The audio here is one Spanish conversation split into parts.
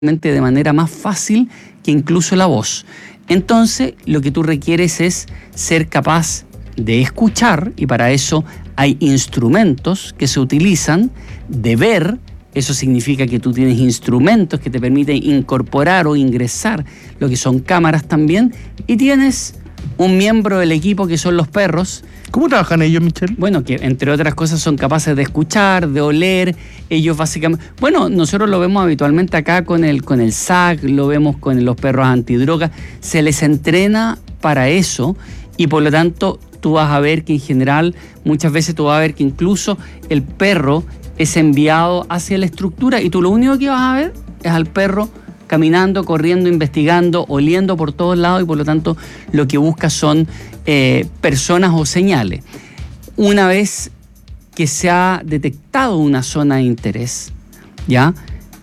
de manera más fácil que incluso la voz. Entonces, lo que tú requieres es ser capaz de escuchar, y para eso hay instrumentos que se utilizan, de ver. Eso significa que tú tienes instrumentos que te permiten incorporar o ingresar lo que son cámaras también, y tienes un miembro del equipo que son los perros. ¿Cómo trabajan ellos, Michelle? Bueno, que entre otras cosas son capaces de escuchar, de oler. Ellos básicamente... Bueno, nosotros lo vemos habitualmente acá con el SAC, lo vemos con los perros antidrogas. Se les entrena para eso, y por lo tanto tú vas a ver que en general, muchas veces tú vas a ver que incluso el perro es enviado hacia la estructura, y tú lo único que vas a ver es al perro caminando, corriendo, investigando, oliendo por todos lados, y por lo tanto lo que busca son personas o señales. Una vez que se ha detectado una zona de interés, ¿ya?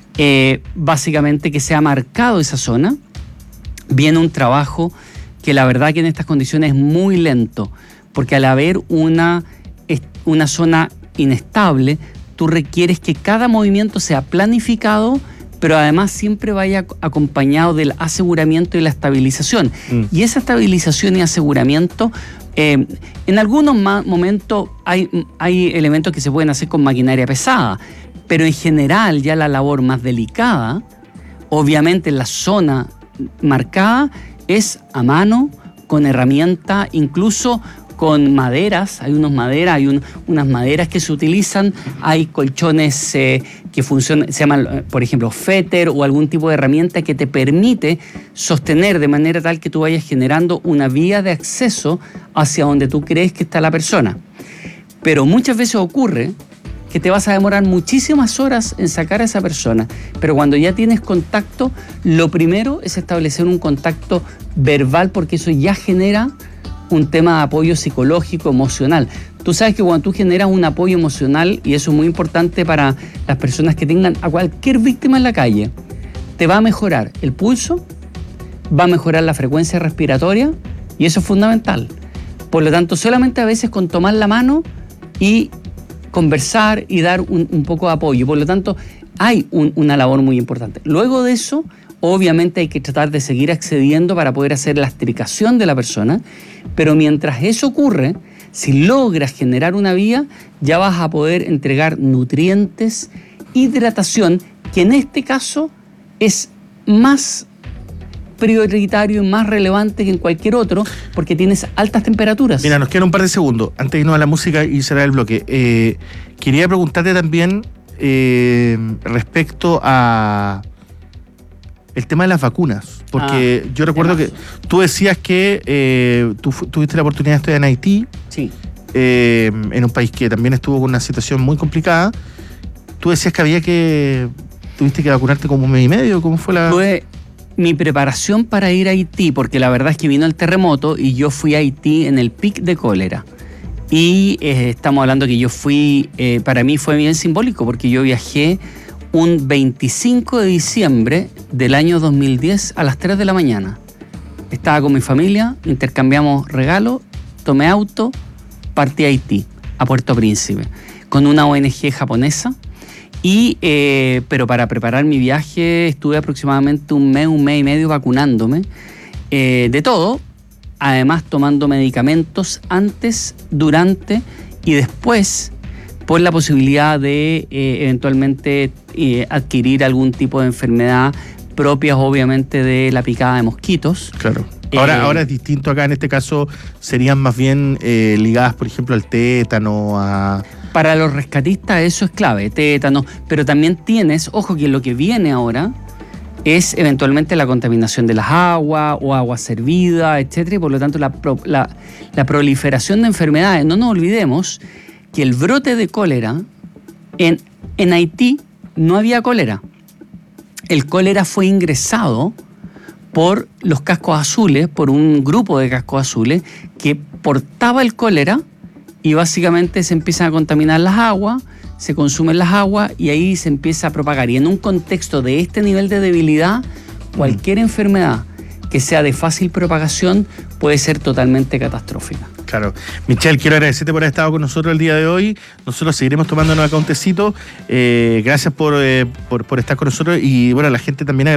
Básicamente que se ha marcado esa zona, viene un trabajo que la verdad que en estas condiciones es muy lento, porque al haber una zona inestable, tú requieres que cada movimiento sea planificado, pero además siempre vaya acompañado del aseguramiento y la estabilización. Y esa estabilización y aseguramiento, en algunos momentos hay elementos que se pueden hacer con maquinaria pesada, pero en general ya la labor más delicada, obviamente en la zona marcada, es a mano, con herramienta, incluso con maderas. Hay unas maderas que se utilizan, hay colchones que funcionan, se llaman, por ejemplo, féter, o algún tipo de herramienta que te permite sostener de manera tal que tú vayas generando una vía de acceso hacia donde tú crees que está la persona. Pero muchas veces ocurre que te vas a demorar muchísimas horas en sacar a esa persona, pero cuando ya tienes contacto, lo primero es establecer un contacto verbal, porque eso ya genera un tema de apoyo psicológico, emocional. Tú sabes que cuando tú generas un apoyo emocional, y eso es muy importante para las personas que tengan a cualquier víctima en la calle, te va a mejorar el pulso, va a mejorar la frecuencia respiratoria, y eso es fundamental. Por lo tanto, solamente a veces con tomar la mano y conversar y dar un poco de apoyo. Por lo tanto, hay una labor muy importante. Luego de eso, obviamente hay que tratar de seguir accediendo para poder hacer la extricación de la persona, pero mientras eso ocurre, si logras generar una vía, ya vas a poder entregar nutrientes, hidratación, que en este caso es más prioritario y más relevante que en cualquier otro, porque tienes altas temperaturas. Mira, nos quedan un par de segundos antes de irnos a la música y cerrar el bloque. Quería preguntarte también respecto a el tema de las vacunas, porque yo recuerdo que tú decías que tú tuviste la oportunidad de estudiar en Haití, sí, en un país que también estuvo con una situación muy complicada. Tú decías que tuviste que vacunarte como un mes y medio. ¿Cómo fue la...? Mi preparación para ir a Haití, porque la verdad es que vino el terremoto y yo fui a Haití en el pic de cólera. Y estamos hablando que yo fui, para mí fue bien simbólico, porque yo viajé un 25 de diciembre del año 2010 a las 3 de la mañana. Estaba con mi familia, intercambiamos regalos, tomé auto, partí a Haití, a Puerto Príncipe, con una ONG japonesa. Pero para preparar mi viaje estuve aproximadamente un mes y medio vacunándome, de todo, además tomando medicamentos antes, durante y después, por la posibilidad de eventualmente adquirir algún tipo de enfermedad propias obviamente de la picada de mosquitos. Claro. Ahora es distinto acá, en este caso serían más bien ligadas, por ejemplo, al tétano, a... Para los rescatistas eso es clave, tétano, pero también tienes, ojo que lo que viene ahora es eventualmente la contaminación de las aguas o agua servida, etcétera, y por lo tanto la proliferación de enfermedades. No nos olvidemos que el brote de cólera, en Haití no había cólera. El cólera fue ingresado por los cascos azules, por un grupo de cascos azules que portaba el cólera, y básicamente se empiezan a contaminar las aguas, se consumen las aguas y ahí se empieza a propagar. Y en un contexto de este nivel de debilidad, cualquier enfermedad que sea de fácil propagación puede ser totalmente catastrófica. Claro. Michelle, quiero agradecerte por haber estado con nosotros el día de hoy. Nosotros seguiremos tomándonos acá un tecito. Gracias por estar con nosotros y bueno, la gente también